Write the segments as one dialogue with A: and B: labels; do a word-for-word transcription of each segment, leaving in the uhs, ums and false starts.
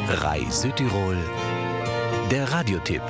A: Rai Südtirol, der Radiotipp.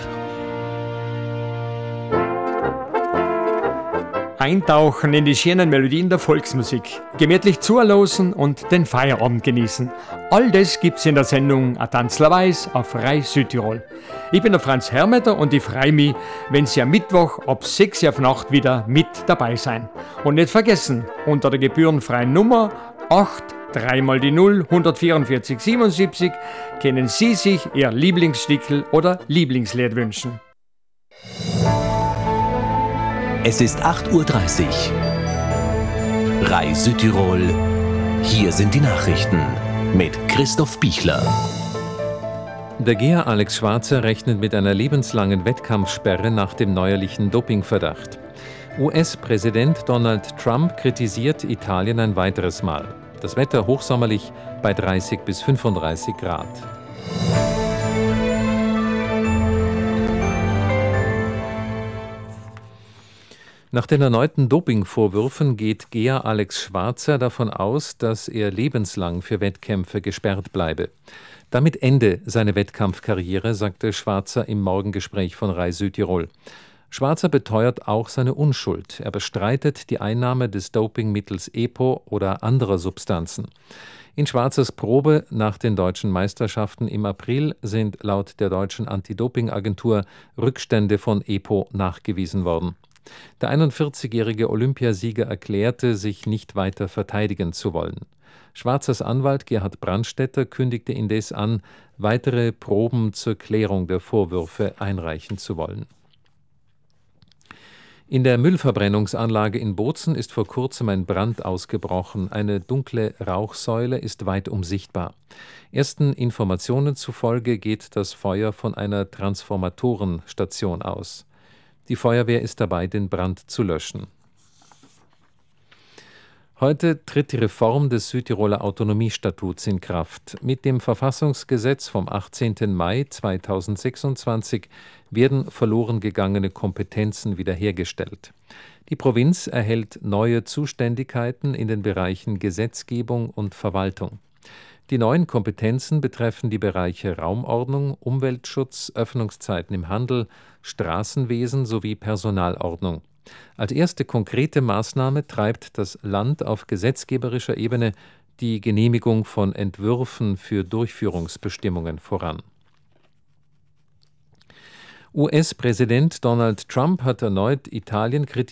B: Eintauchen in die schönen Melodien der Volksmusik, gemütlich zuhören und den Feierabend genießen. All das gibt's in der Sendung A Tanzler Weiß auf Rai Südtirol. Ich bin der Franz Hermeter und ich freue mich, wenn Sie am Mittwoch ab sechs Uhr auf Nacht wieder mit dabei sein. Und nicht vergessen, unter der gebührenfreien Nummer acht drei mal die null hundertvierundvierzig siebenundsiebzig können Sie sich Ihr Lieblingsstickel oder Lieblingslied wünschen.
A: Es ist acht Uhr dreißig. Rai Südtirol. Hier sind die Nachrichten mit Christoph Bichler.
C: Der Geher Alex Schwarzer rechnet mit einer lebenslangen Wettkampfsperre nach dem neuerlichen Dopingverdacht. U S-Präsident Donald Trump kritisiert Italien ein weiteres Mal. Das Wetter hochsommerlich bei dreißig bis fünfunddreißig Grad. Nach den erneuten Dopingvorwürfen geht Geher Alex Schwarzer davon aus, dass er lebenslang für Wettkämpfe gesperrt bleibe. Damit ende seine Wettkampfkarriere, sagte Schwarzer im Morgengespräch von Rai Südtirol. Schwarzer beteuert auch seine Unschuld. Er bestreitet die Einnahme des Dopingmittels EPO oder anderer Substanzen. In Schwarzers Probe nach den deutschen Meisterschaften im April sind laut der deutschen Anti-Doping-Agentur Rückstände von EPO nachgewiesen worden. Der einundvierzigjährige Olympiasieger erklärte, sich nicht weiter verteidigen zu wollen. Schwarzers Anwalt Gerhard Brandstätter kündigte indes an, weitere Proben zur Klärung der Vorwürfe einreichen zu wollen. In der Müllverbrennungsanlage in Bozen ist vor kurzem ein Brand ausgebrochen. Eine dunkle Rauchsäule ist weitum sichtbar. Ersten Informationen zufolge geht das Feuer von einer Transformatorenstation aus. Die Feuerwehr ist dabei, den Brand zu löschen. Heute tritt die Reform des Südtiroler Autonomiestatuts in Kraft. Mit dem Verfassungsgesetz vom achtzehnten Mai zweitausendsechsundzwanzig werden verloren gegangene Kompetenzen wiederhergestellt. Die Provinz erhält neue Zuständigkeiten in den Bereichen Gesetzgebung und Verwaltung. Die neuen Kompetenzen betreffen die Bereiche Raumordnung, Umweltschutz, Öffnungszeiten im Handel, Straßenwesen sowie Personalordnung. Als erste konkrete Maßnahme treibt das Land auf gesetzgeberischer Ebene die Genehmigung von Entwürfen für Durchführungsbestimmungen voran. U S-Präsident Donald Trump hat erneut Italien kritisiert,